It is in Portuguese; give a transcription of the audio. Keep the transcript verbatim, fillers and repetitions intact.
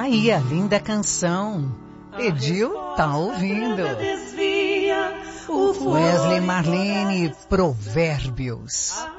aí a linda canção. Pediu, tá ouvindo. Wesley Marlene, Provérbios.